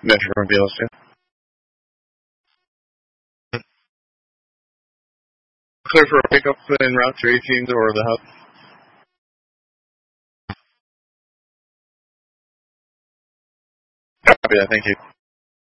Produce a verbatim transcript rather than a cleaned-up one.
Metro from B L S two. Clear for a pickup in route to eighteen or the hub. Copy that, thank you.